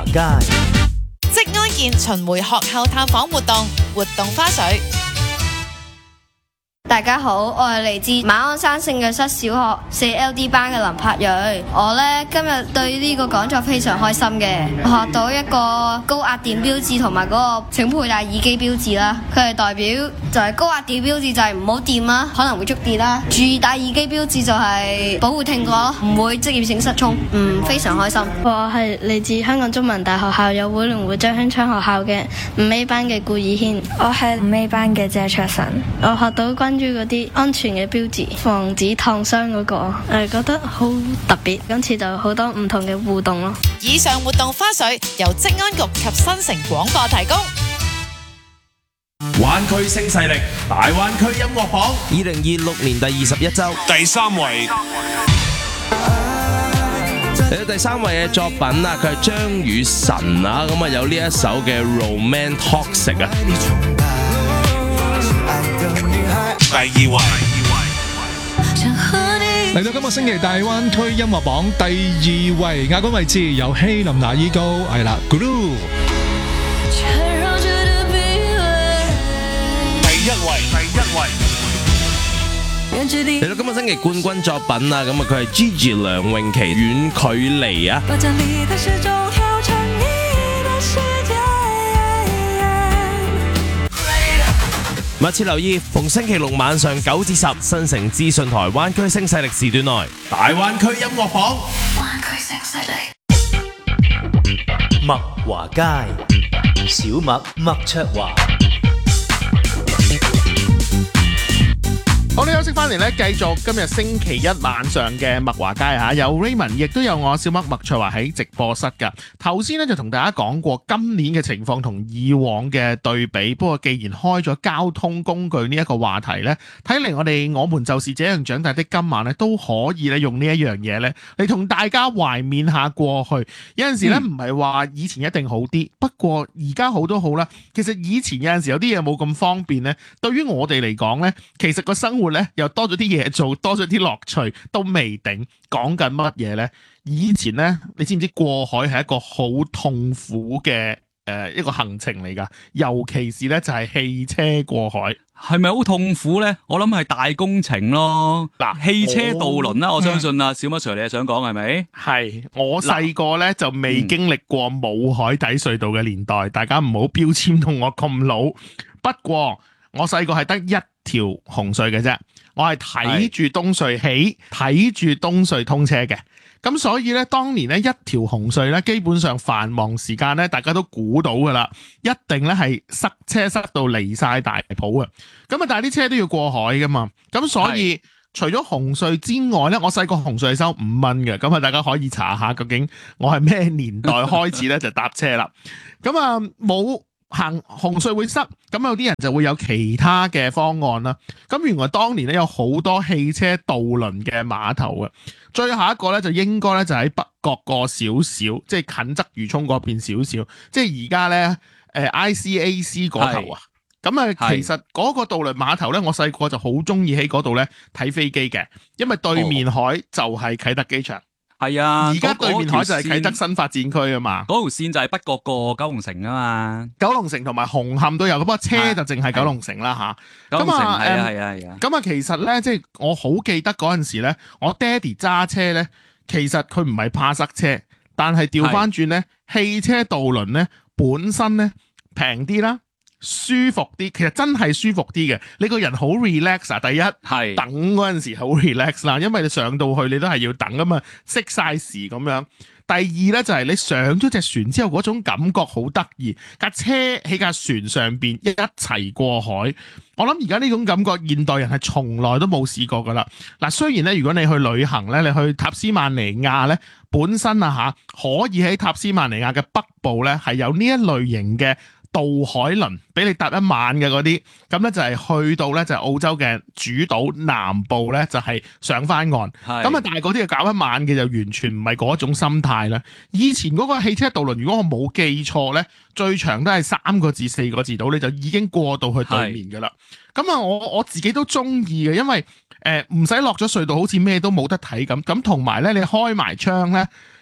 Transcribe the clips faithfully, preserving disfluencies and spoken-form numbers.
街。 職安健巡迴學校探訪活動，活動花絮。 大家好，我係嚟自馬鞍山聖約瑟小學四 L D 班嘅林柏瑞。我呢今日對呢個講座非常開心嘅，學到一個高壓電標誌同埋嗰個請佩戴耳機標誌啦。佢係代表就係高壓電標誌就係唔好掂啦，可能會觸電啦。注意戴耳機標誌就係保護聽覺咯，唔會職業性失聰。嗯，非常開心。 我係嚟自香港中文大學校友會聯會張香昌學校嘅五 A 班嘅顧以軒。 我係五 A 班嘅謝卓晨。 我學到關於嗰啲安全嘅標誌，防止燙傷嗰個，誒覺得好特別。今次就好多唔同嘅互動咯。 以上活動花絮由職安局及新城廣播提供。 灣區新勢力大灣區音樂榜二零二六年第二十一週第三位， 嚟到第三位嘅作品啊，佢係張雨晨啊，咁啊有呢一首嘅 Roman Toxic 啊。 第二位， 嚟到今個星期大灣區音樂榜第二位亞軍位置由希林娜依高係啦 Glue。 第一位，第一位。 嚟到今個星期冠軍作品啊，咁啊佢係 Gigi 梁詠琪遠距離啊。密切留意，逢星期六晚上九至十，新城資訊台灣區新勢力時段內， 大灣區音樂榜。 灣區新勢力。 麥華街，小麥麥卓華。 好，你休息翻嚟咧，繼續今日星期一晚上嘅麥華街嚇，有 Raymond， 亦都有我小麥麥卓華喺直播室㗎。頭先咧就同大家講過今年嘅情況同以往嘅對比，不過既然開咗交通工具呢一個話題咧，睇嚟我哋我們就是這樣長大的今晚咧，都可以咧用呢一樣嘢咧嚟同大家懷緬下過去。有陣時咧唔係話以前一定好啲，不過而家好都好啦。其實以前有陣時有啲嘢冇咁方便咧，對於我哋嚟講咧，其實個生活咧又多咗啲嘢做，多咗啲樂趣都未定。講緊乜嘢咧？以前咧，你知唔知過海係一個好痛苦嘅誒、呃、一個行程嚟㗎？尤其是咧就係、是、汽車過海， 係咪好痛苦咧？我諗係大工程咯。嗱，汽車渡輪啦，我相信啊，小麥 Sir 你係想講係咪？ 係我細個咧就未經歷過冇海底隧道嘅年代，嗯、大家唔好標籤到我咁老。不過我細個係得一條紅隧嘅啫，我係睇住東隧起，睇住東隧通車嘅。咁所以咧，當年咧一條紅隧咧，基本上繁忙時間咧，大家都估到噶啦，一定咧係塞車塞到離晒大譜啊！咁啊，但係啲車都要過海噶嘛，咁所以除咗紅隧之外咧，我細個紅隧係收五蚊嘅，咁啊大家可以查下究竟我係咩年代開始咧就搭車啦。咁啊冇。行紅隧會塞，咁有啲人就會有其他嘅方案啦。咁原來當年咧有好多汽車渡輪嘅碼頭啊。最後一個咧就應該咧就喺北角個少少，即係近鰂魚涌嗰邊少少，即係而家咧誒 I C A C 嗰頭啊。咁啊，其實嗰個渡輪碼頭咧，我細個就好中意喺嗰度咧睇飛機嘅，因為對面海就係啟德機場。 係啊， 而家對面海就係啟德新發展區啊嘛， 嗰條線就係北角過九龍城啊嘛， 九龍城同埋紅磡都有，不過車就淨係九龍城啦吓。咁啊，係啊係啊係啊。咁啊，其實咧，即係我好記得嗰陣時咧，我爹哋揸車咧，其實佢唔係怕塞車，但係調翻轉咧，汽車渡輪咧本身咧平啲啦。舒服啲，其實真係舒服啲嘅。你個人好 relax 啊！第一係等嗰陣時好 relax 啦，因為你上到去你都係要等㗎嘛，熄晒時咁樣。第二咧就係、是、你上咗隻船之後嗰種感覺好得意，架車喺架船上邊一齊過海。我諗而家呢種感覺現代人係從來都冇試過噶啦。嗱，雖然咧如果你去旅行咧，你去塔斯曼尼亞咧，本身啊嚇可以喺塔斯曼尼亞嘅北部咧係有呢一類型嘅渡海輪俾你搭一晚嘅嗰啲，咁咧就係去到咧就係澳洲嘅主島南部咧就係上翻岸，咁啊但係嗰啲就搞一晚嘅就完全唔係嗰種心態啦。以前嗰個汽車渡輪，如果我冇記錯咧，最長都係三個字四個字到，你就已經過到去對面噶啦。咁啊，我我自己都中意嘅，因為誒唔使落咗隧道，好似咩都冇得睇咁。咁同埋咧，你開埋窗咧。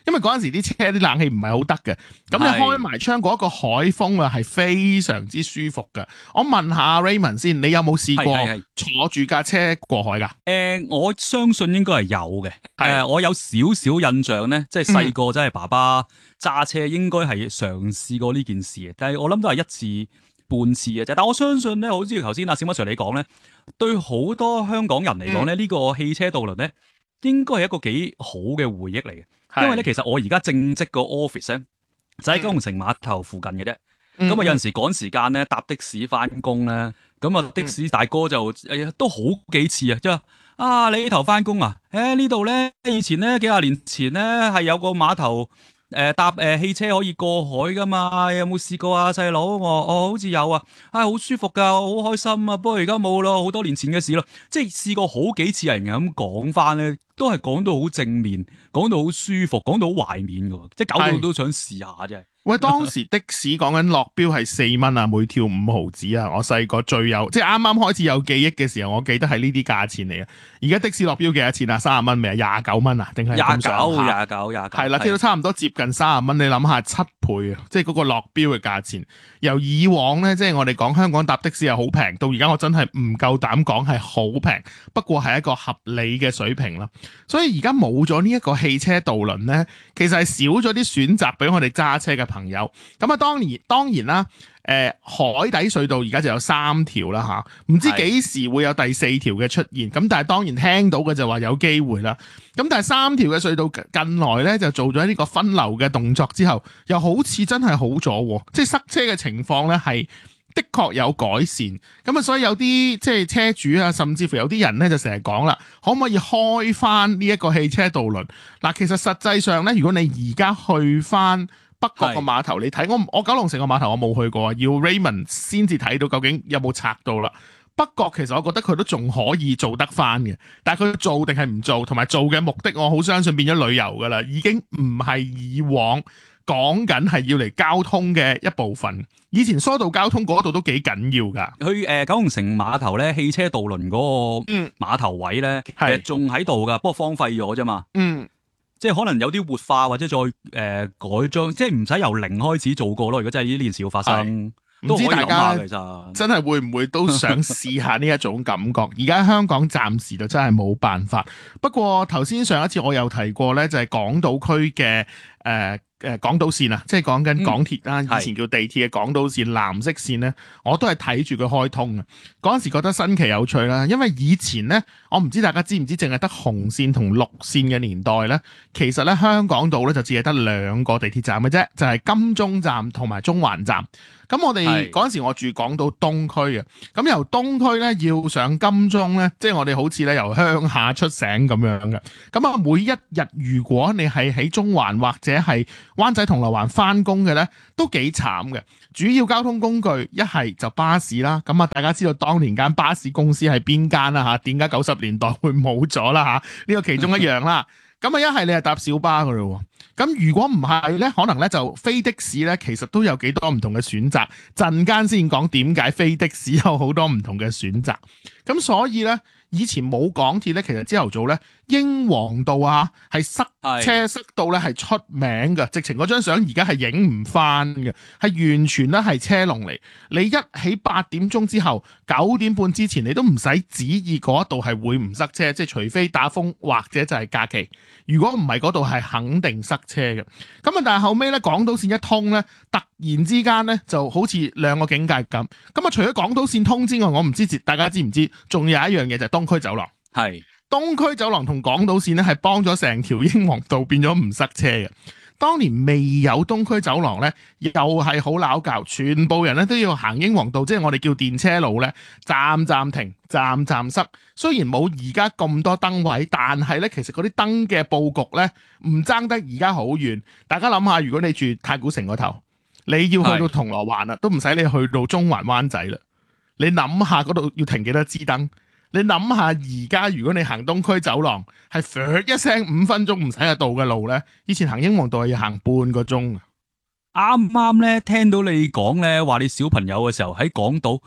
因為嗰陣時啲車啲冷氣唔係好得嘅，咁你開埋窗嗰一個海風啊係非常之舒服嘅。我問下 Raymond 先，你有冇試過坐住架車過海㗎？ 誒、呃，我相信應該係有嘅。誒、呃，我有少少印象咧，即係細個真係爸爸揸車應該係嘗試過呢件事嘅，但係我諗都係一次半次嘅啫。但我相信咧，好似頭先阿小乜 Sir 你講咧，對好多香港人嚟講咧，呢、嗯、個汽車渡輪咧，應該係一個幾好嘅回憶嚟嘅。因為咧，其實我而家正職個 office 咧，就喺九龍城碼頭附近嘅啫。咁、嗯、啊，有陣時趕時間咧，搭的士翻工咧，咁啊的士大哥就誒、哎、都好幾次啊，即係啊你呢頭翻工啊？誒、哎、呢度咧以前咧幾廿年前咧係有個碼頭。誒、呃，搭誒、呃、汽車可以過海噶嘛？有冇試過啊，細佬？我哦，好似有啊，啊、哎、好舒服噶，好開心啊。不過而家冇咯，好多年前嘅事咯。即係試過好幾次人咁講翻咧，都係講到好正面，講到好舒服，講到好懷緬噶，即係搞到都想試下啫。 喂，當時的士講緊落標係四蚊啊，每跳五毫子啊。我細個最有，即係啱啱開始有記憶嘅時候，我記得係呢啲價錢嚟啊。而家的士落標幾多錢啊？三十蚊未啊？廿九蚊啊？定係廿九？廿九？廿九？ 係啦，即係都差唔多接近三十蚊。你諗下七倍啊！即係嗰個落標嘅價錢。由以往咧，即係我哋講香港搭的士係好平，到而家我真係唔夠膽講係好平，不過係一個合理嘅水平啦。所以而家冇咗呢一個汽車渡輪咧，其實係少咗啲選擇俾我哋揸車嘅朋友。咁啊，當然當然啦，誒、呃、海底隧道而家就有三條啦嚇，唔知幾時會有第四條嘅出現。咁但係當然聽到嘅就話有機會啦。咁但係三條嘅隧道近來咧就做咗呢個分流嘅動作之後，又好似真係好咗，即係塞車嘅情況咧係的確有改善。咁啊，所以有啲即係車主啊，甚至乎有啲人咧就成日講啦，可唔可以開翻呢一個汽車渡輪？嗱，其實實際上咧，如果你而家去翻北角個碼頭，你睇我我九龍城個碼頭我冇去過啊，要 Raymond 先至睇到究竟有冇拆到啦。北角其實我覺得佢都仲可以做得翻嘅，但係佢做定係唔做，同埋做嘅目的我好相信變咗旅遊噶啦，已經唔係以往講緊係要嚟交通嘅一部分。以前疏導交通嗰度都幾緊要噶。 去誒、呃、九龍城碼頭咧，汽車渡輪嗰個碼頭位咧，係仲喺度噶，不過荒廢咗啫嘛。嗯。即係可能有啲活化或者再誒、呃、改裝，即係唔使由零開始做過咯。如果真係呢件事要發生，都可以諗下其實真係會唔會都想試下呢一種感覺？而家香港暫時就真係冇辦法。不過頭先上一次我有提過咧，就係、是、港島區嘅誒。呃誒港島線啊，即係講緊港鐵啦、嗯，以前叫地鐵嘅港島線藍色線咧，我都係睇住佢開通嘅。嗰陣時覺得新奇有趣啦，因為以前咧，我唔知大家知唔知，淨係得紅線同綠線嘅年代咧，其實咧香港島咧就只係得兩個地鐵站嘅啫，就係、是、金鐘站同埋中環站。咁我哋嗰陣時我住港島東區嘅，咁由東區咧要上金鐘咧，即係我哋好似咧由鄉下出省咁樣嘅。咁啊，每一日如果你係喺中環或者係灣仔銅鑼灣翻工嘅咧，都幾慘嘅。主要交通工具一係就巴士啦。咁啊，大家知道當年間巴士公司係邊間啦嚇？點解九十年代會冇咗啦嚇？呢個其中一樣啦。咁啊，一係你係搭小巴噶咯。咁如果唔係咧，可能咧就飛的士咧，其實都有幾多唔同嘅選擇。陣間先講點解飛的士有好多唔同嘅選擇。咁所以咧，以前冇港鐵咧，其實朝頭早咧，英皇道啊係塞車塞到咧係出名嘅，直情嗰張相而家係影唔翻嘅，係完全咧係車龍嚟。你一起八點鐘之後，九點半之前，你都唔使指意嗰度係會唔塞車，即係除非打風或者就係假期。如果唔係嗰度係肯定塞車嘅。咁啊，但係後尾咧港島線一通咧，突然之間咧就好似兩個境界咁。咁啊，除咗港島線通之外，我唔知大家知唔知，仲有一樣嘢就係東區走廊。係東區走廊同港島線咧係幫咗成條英皇道變咗唔塞車嘅。當年未有東區走廊咧，又係好鬧交，全部人咧都要行英皇道，即係我哋叫電車路咧，站站停，站站塞。雖然冇而家咁多燈位，但係咧其實嗰啲燈嘅佈局咧唔爭得而家好遠。大家諗下，如果你住太古城嗰頭，你要去到銅鑼灣啦，都唔使你去到中環灣仔啦。你諗下嗰度要停幾多支燈？你諗下而家如果你行東區走廊係噥一聲五分鐘唔使喺度嘅路咧，以前行英皇道係要行半個鐘。啱啱咧聽到你講咧話你小朋友嘅時候喺港島，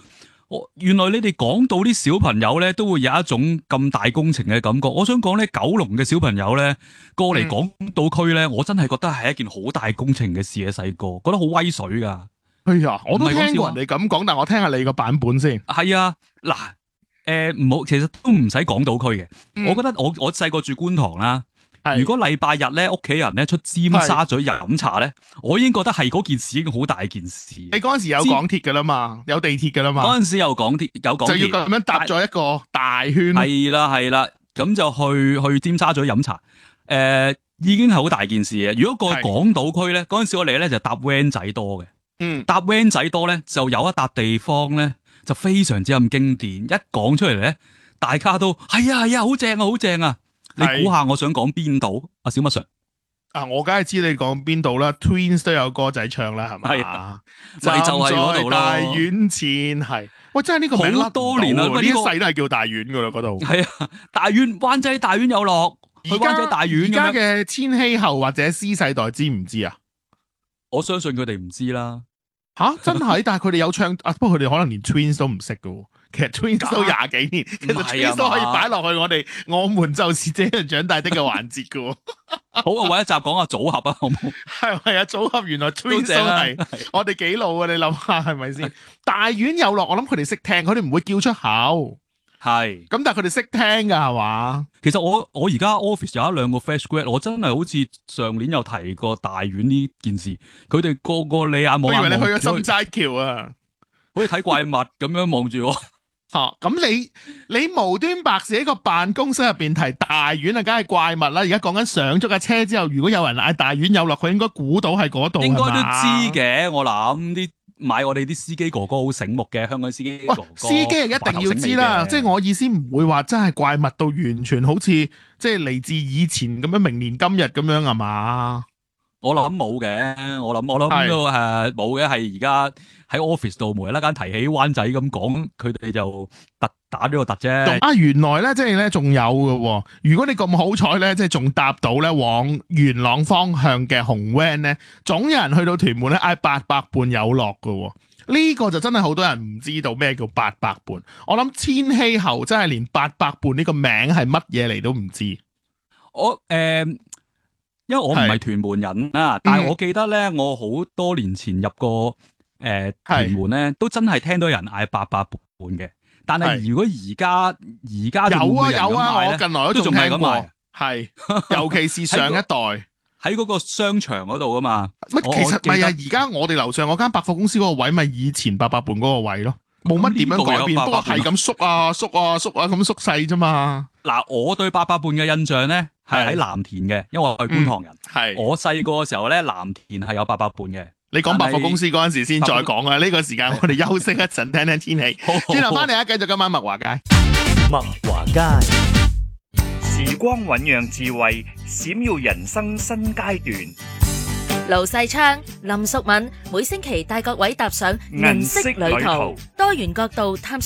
我原來你哋講到啲小朋友咧，都會有一種咁大工程嘅感覺。我想講咧，九龍嘅小朋友咧過嚟港島區咧，我真係覺得係一件好大工程嘅事嘅。細個覺得好威水噶。 哎呀，我都聽過人哋咁講，但我聽下你個版本先。 係啊，嗱，誒唔好，其實都唔使港島區嘅。嗯、我覺得我我細個住觀塘啦。如果禮拜日咧，屋企人咧出尖沙咀飲茶咧，我已經覺得係嗰件事已經好大件事。 你嗰陣時有港鐵噶啦嘛，有地鐵噶啦嘛。 嗰陣時有港鐵，有港鐵就要咁樣搭咗一個大圈。 係啦係啦，咁就去去尖沙咀飲茶。誒、呃，已經係好大件事嘅。如果過港島區咧，嗰陣時我哋咧就搭 van 仔多嘅。嗯，搭 van 仔多咧，就有一笪地方咧，就非常之咁經典。一講出嚟咧，大家都係啊係啊，好正啊好正啊！你估下我想講邊度？阿小麥 Sir 啊，我梗係知你講邊度啦。Twins 都有歌仔唱啦，係咪？係啊， 就就係嗰度啦。 大院前係，喂，真係呢個名好多年啦， 呢一世都係叫大院噶啦，嗰度。 係啊，大院灣仔大院有落，去灣仔大院。 而家嘅千禧後或者 C 世代知唔知啊？ 我相信佢哋唔知啦。 吓，真係？但係佢哋有唱啊，不過佢哋可能連 Twins 都唔識噶。其實 Twins 都廿幾年，其實 Twins 都可以擺落去我哋我們就是這樣長大的嘅環節噶。 好啊，搵一集講下組合啊，好唔好？ 係係啊，組合原來 Twins 都係我哋幾老啊？你諗下係咪先？大院有落，我諗佢哋識聽，佢哋唔會叫出口。係，咁但係佢哋識聽噶係嘛？ 其實我我而家 office 有一兩個 fresh grad， 我真係好似上年有提過大院呢件事，佢哋個個你眼望眼望。我以為你去咗心齋橋啊，好似睇怪物咁樣望住我。 吓、啊，咁你你無端白事喺個辦公室入邊提大院啊，梗係怪物啦！而家講緊上咗架車之後，如果有人嗌大院有落，佢應該估到係嗰度， 應該都知嘅。我諗啲買我哋啲司機哥哥好醒目嘅，香港司機哥哥。 司機係一定要知啦，即係我意思唔會話真係怪物到完全好似即係嚟自以前咁樣，明年今日咁樣係嘛？ 我諗冇嘅，我諗我諗都誒冇嘅，係而家喺 office 度無啦啦間提起灣仔咁講，佢哋就突打咗個突啫。 啊，原來咧即係咧仲有嘅，如果你咁好彩咧，即係仲搭到咧往元朗方向嘅紅 van 咧，總有人去到屯門咧嗌八百伴有落嘅。呢、這個就真係好多人唔知道咩叫八百伴。我諗千禧後真係連八百伴呢個名係乜嘢嚟都唔知。 我誒。呃因為我唔係屯門人啊，但係我記得咧，我好多年前入過誒屯門咧，都真係聽到人嗌八百伴嘅。但係如果而家而家有啊有啊，我近來都仲係咁賣，係尤其是上一代喺嗰個商場嗰度啊嘛。 乜其實唔係啊，而家我哋樓上嗰間百貨公司嗰個位咪以前八百伴嗰個位咯，冇乜點樣改變，不過係咁縮啊縮啊縮啊咁縮細啫嘛。 嗱，我對八百伴嘅印象咧。係喺藍田嘅，因為我係觀塘人。係、嗯、我細個嘅時候咧，藍田係有八百伴嘅。 你講百貨公司嗰陣時先再講啊！呢個時間我哋休息一陣，聽聽天氣。轉頭翻嚟啊，繼續今晚麥華街。 麥華街，時光醞釀智慧，閃耀人生新階段。 盧世昌、林淑敏每星期帶各位踏上銀色旅途，多元角度探